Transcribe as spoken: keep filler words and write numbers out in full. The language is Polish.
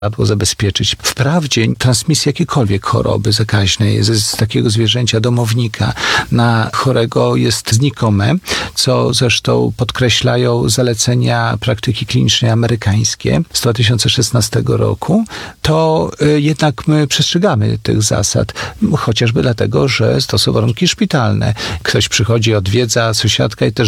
było zabezpieczyć. Wprawdzie transmisja jakiejkolwiek choroby zakaźnej z, z takiego zwierzęcia domownika na chorego jest znikome, co zresztą podkreślają zalecenia praktyki klinicznej amerykańskie z dwa tysiące szesnastego roku, to y, jednak my przestrzegamy tych zasad, chociażby dlatego, że to są warunki szpitalne. Ktoś przychodzi, odwiedza sąsiadka i też